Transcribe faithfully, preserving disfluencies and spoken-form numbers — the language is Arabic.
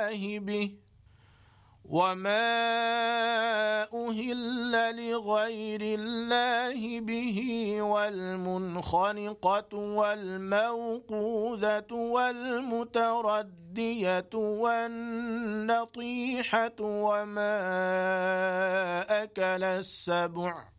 الله به وما أهل لغير الله به والمنخنقة والموقوذة والمتردية والنطيحة وما أكل السبع